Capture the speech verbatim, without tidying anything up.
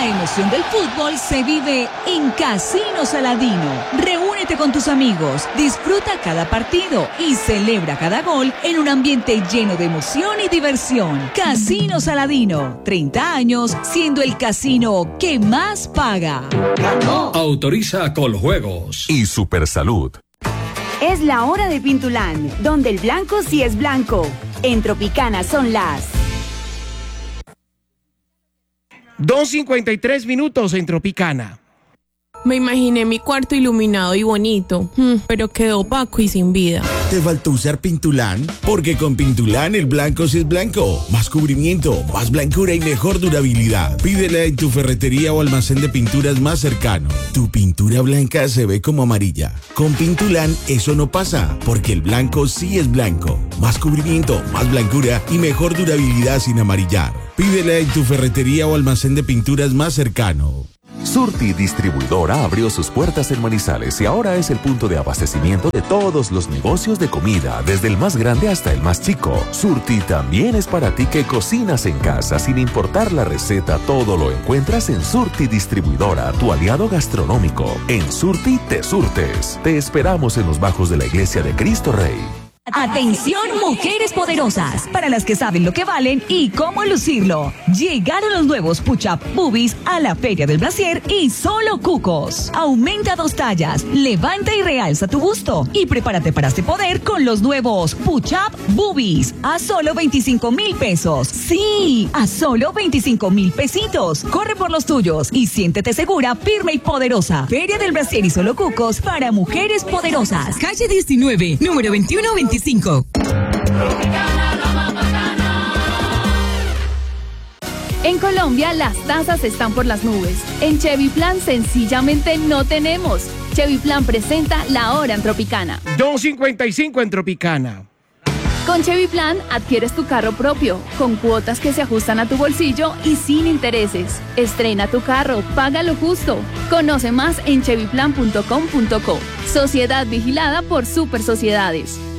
La emoción del fútbol se vive en Casino Saladino. Reúnete con tus amigos, disfruta cada partido y celebra cada gol en un ambiente lleno de emoción y diversión. Casino Saladino, treinta años siendo el casino que más paga. ¡Ganó! Autoriza Coljuegos y Supersalud. Es la hora de Pintulán, donde el blanco sí es blanco. En Tropicana son las dos cincuenta y tres minutos en Tropicana. Me imaginé mi cuarto iluminado y bonito, pero quedó opaco y sin vida. ¿Te faltó usar Pintulán? Porque con Pintulán el blanco sí es blanco. Más cubrimiento, más blancura y mejor durabilidad. Pídela en tu ferretería o almacén de pinturas más cercano. Tu pintura blanca se ve como amarilla. Con Pintulán eso no pasa, porque el blanco sí es blanco. Más cubrimiento, más blancura y mejor durabilidad sin amarillar. Pídela en tu ferretería o almacén de pinturas más cercano. Surti Distribuidora abrió sus puertas en Manizales y ahora es el punto de abastecimiento de todos los negocios de comida, desde el más grande hasta el más chico. Surti también es para ti que cocinas en casa sin importar la receta, todo lo encuentras en Surti Distribuidora, tu aliado gastronómico. En Surti te surtes. Te esperamos en los bajos de la Iglesia de Cristo Rey. Atención, mujeres poderosas, para las que saben lo que valen y cómo lucirlo. Llegaron los nuevos Push-Up Boobies a la Feria del Brasier y solo cucos. Aumenta dos tallas, levanta y realza tu busto y prepárate para este poder con los nuevos Push-Up Boobies a solo veinticinco mil pesos. Sí, a solo veinticinco mil pesitos. Corre por los tuyos y siéntete segura, firme y poderosa. Feria del Brasier y solo cucos para mujeres poderosas. Calle diecinueve, número veintiuno veinticinco. En Colombia las tasas están por las nubes. En Chevy Plan sencillamente no tenemos. Chevy Plan presenta La Hora en Tropicana. dos cincuenta y cinco en Tropicana. Con Chevy Plan adquieres tu carro propio, con cuotas que se ajustan a tu bolsillo y sin intereses. Estrena tu carro, págalo justo. Conoce más en chevy plan punto com punto co. Sociedad vigilada por Super Sociedades.